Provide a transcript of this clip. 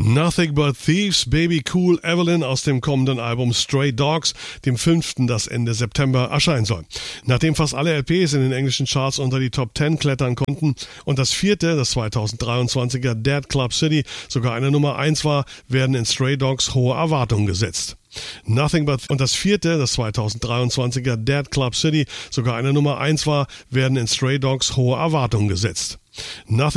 Nothing But Thieves, Baby Cool Evelyn aus dem kommenden Album Stray Dogs, dem 5., das Ende September erscheinen soll. Nachdem fast alle LPs in den englischen Charts unter die Top 10 klettern konnten und das 4., das 2023er Dead Club City, sogar eine Nummer 1 war, werden in Stray Dogs hohe Erwartungen gesetzt. Das 4., das 2023er Dead Club City, sogar eine Nummer 1 war, werden in Stray Dogs hohe Erwartungen gesetzt.